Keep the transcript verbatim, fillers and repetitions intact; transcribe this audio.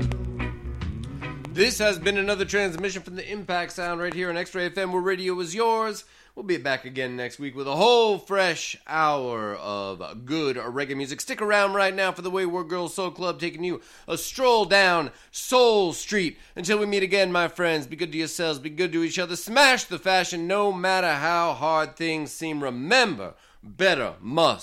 This has been another transmission from the Impact Sound right here on X-Ray F M, where radio is yours. We'll be back again next week with a whole fresh hour of good reggae music. Stick around right now for the Wayward Girls Soul Club, taking you a stroll down Soul Street. Until we meet again, my friends, be good to yourselves, be good to each other. Smash the fashion no matter how hard things seem. Remember, better must